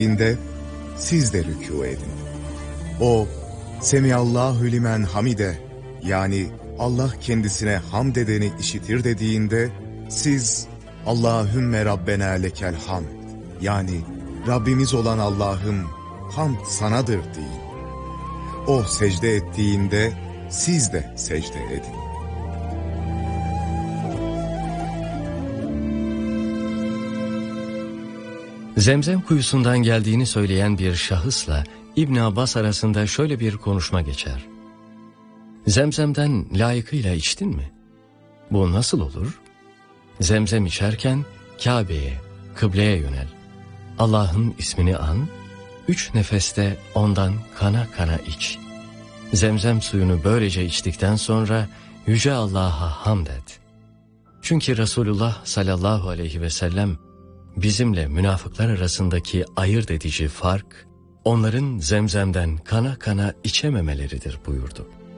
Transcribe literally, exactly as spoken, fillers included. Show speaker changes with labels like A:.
A: ettiğinde siz de rükû edin. O, Semiallahu limen hamide, yani Allah kendisine hamd edeni işitir dediğinde, siz Allahümme Rabbena lekel hamd, yani Rabbimiz olan Allah'ım, hamd sanadır deyin. O secde ettiğinde siz de secde edin.
B: Zemzem kuyusundan geldiğini söyleyen bir şahısla İbn Abbas arasında şöyle bir konuşma geçer. Zemzemden layıkıyla içtin mi? Bu nasıl olur? Zemzem içerken Kabe'ye, kıbleye yönel. Allah'ın ismini an, üç nefeste ondan kana kana iç. Zemzem suyunu böylece içtikten sonra Yüce Allah'a hamd et. Çünkü Resulullah sallallahu aleyhi ve sellem bizimle münafıklar arasındaki ayırt edici fark, onların zemzemden kana kana içememeleridir buyurdu.